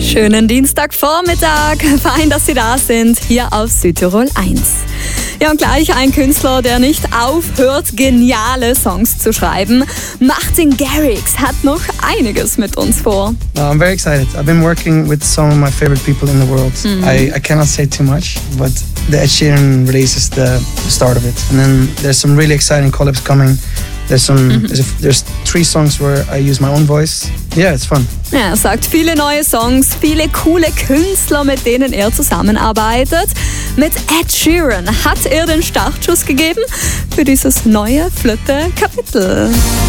Schönen Dienstagvormittag. Fein, dass Sie da sind, hier auf Südtirol 1. Ja, und gleich ein Künstler, der nicht aufhört, geniale Songs zu schreiben. Martin Garrix hat noch einiges mit uns vor. I'm very excited. I've been working with some of my favorite people in the world. I cannot say too much, but the Ed Sheeran release is the start of it. And then there's some really exciting collabs coming. There's 3 songs where I use my own voice. Yeah, it's fun. Ja, er sagt, viele neue Songs, viele coole Künstler, mit denen er zusammenarbeitet. Mit Ed Sheeran hat er den Startschuss gegeben für dieses neue, flotte Kapitel.